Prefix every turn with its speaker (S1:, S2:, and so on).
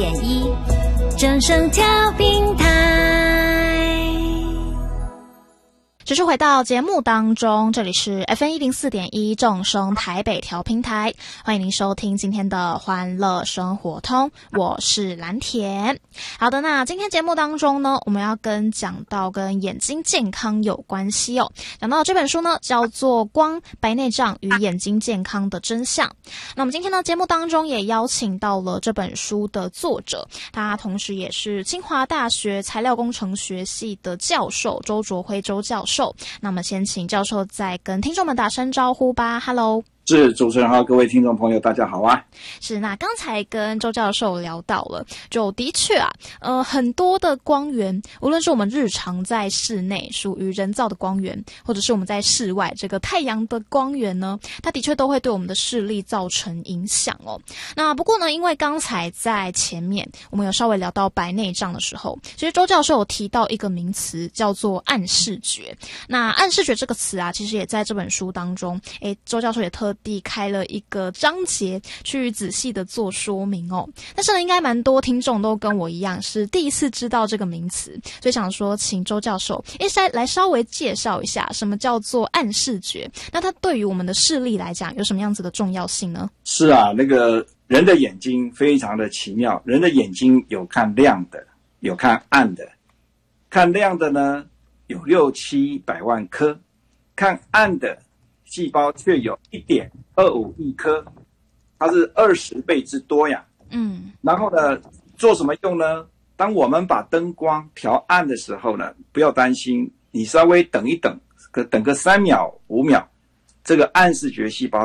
S1: 104.1正声调频台。
S2: 持续回到节目当中，这里是 FM104.1 正声台北调频台，欢迎您收听今天的欢乐生活通，我是蓝田。好的，那今天节目当中呢，我们要讲到跟眼睛健康有关系哦。讲到这本书呢，叫做《光、白内障与眼睛健康的真相》。那我们今天呢，节目当中也邀请到了这本书的作者，他同时也是清华大学材料工程学系的教授周卓辉周教授。那我们先请教授再跟听众们打声招呼吧。 Hello。
S3: 是，主持人好，各位听众朋友大家好啊。
S2: 是，那刚才跟周教授聊到了，就的确啊，很多的光源，无论是我们日常在室内属于人造的光源，或者是我们在室外这个太阳的光源呢，它的确都会对我们的视力造成影响哦。那不过呢，因为刚才在前面我们有稍微聊到白内障的时候，其实周教授有提到一个名词叫做暗视觉。那暗视觉这个词啊，其实也在这本书当中，周教授也特地开了一个章节去仔细的做说明哦。但是呢，应该蛮多听众都跟我一样是第一次知道这个名词，所以想说请周教授来稍微介绍一下什么叫做暗视觉，那它对于我们的视力来讲有什么样子的重要性呢？
S3: 是啊，那个人的眼睛非常的奇妙，人的眼睛有看亮的，有看暗的。看亮的呢有600-700万颗，看暗的细胞却有1.25亿颗，它是20倍之多呀。然后呢，做什么用呢？当我们把灯光调暗的时候呢，不要担心，你稍微等一等，等个3秒5秒，这个暗视觉细胞